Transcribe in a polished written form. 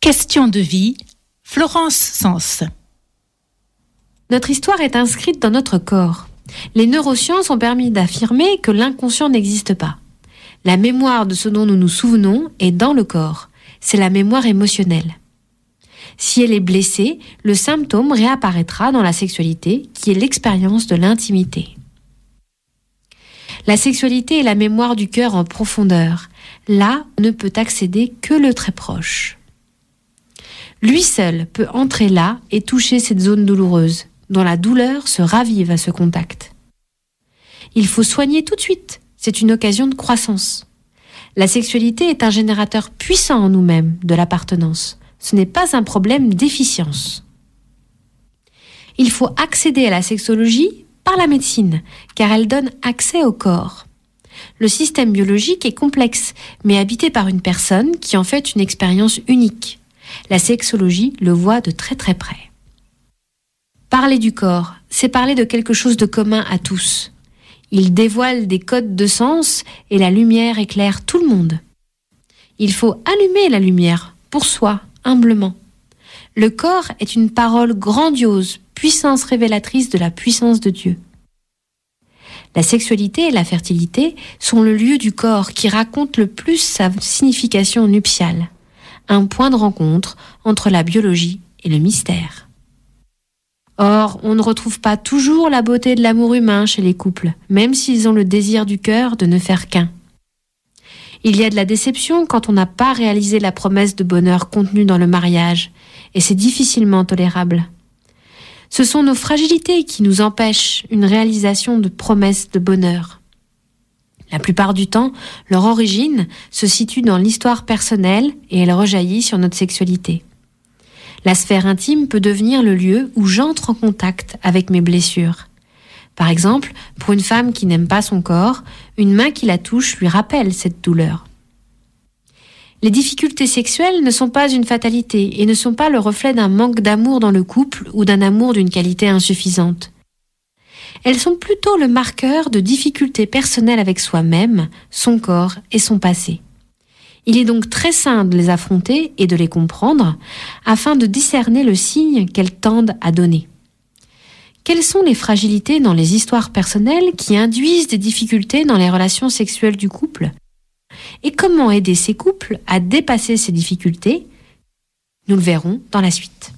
Question de vie, Florence Sens. Notre histoire est inscrite dans notre corps. Les neurosciences ont permis d'affirmer que l'inconscient n'existe pas. La mémoire de ce dont nous nous souvenons est dans le corps. C'est la mémoire émotionnelle. Si elle est blessée, le symptôme réapparaîtra dans la sexualité, qui est l'expérience de l'intimité. La sexualité est la mémoire du cœur en profondeur. Là, ne peut accéder que le très proche. Lui seul peut entrer là et toucher cette zone douloureuse, dont la douleur se ravive à ce contact. Il faut soigner tout de suite, c'est une occasion de croissance. La sexualité est un générateur puissant en nous-mêmes de l'appartenance. Ce n'est pas un problème d'efficience. Il faut accéder à la sexologie par la médecine, car elle donne accès au corps. Le système biologique est complexe, mais habité par une personne qui en fait une expérience unique. La sexologie le voit de très très près. Parler du corps, c'est parler de quelque chose de commun à tous. Il dévoile des codes de sens et la lumière éclaire tout le monde. Il faut allumer la lumière, pour soi, humblement. Le corps est une parole grandiose, puissance révélatrice de la puissance de Dieu. La sexualité et la fertilité sont le lieu du corps qui raconte le plus sa signification nuptiale. Un point de rencontre entre la biologie et le mystère. Or, on ne retrouve pas toujours la beauté de l'amour humain chez les couples, même s'ils ont le désir du cœur de ne faire qu'un. Il y a de la déception quand on n'a pas réalisé la promesse de bonheur contenue dans le mariage, et c'est difficilement tolérable. Ce sont nos fragilités qui nous empêchent une réalisation de promesses de bonheur. La plupart du temps, leur origine se situe dans l'histoire personnelle et elle rejaillit sur notre sexualité. La sphère intime peut devenir le lieu où j'entre en contact avec mes blessures. Par exemple, pour une femme qui n'aime pas son corps, une main qui la touche lui rappelle cette douleur. Les difficultés sexuelles ne sont pas une fatalité et ne sont pas le reflet d'un manque d'amour dans le couple ou d'un amour d'une qualité insuffisante. Elles sont plutôt le marqueur de difficultés personnelles avec soi-même, son corps et son passé. Il est donc très sain de les affronter et de les comprendre afin de discerner le signe qu'elles tendent à donner. Quelles sont les fragilités dans les histoires personnelles qui induisent des difficultés dans les relations sexuelles du couple ? Et comment aider ces couples à dépasser ces difficultés ? Nous le verrons dans la suite.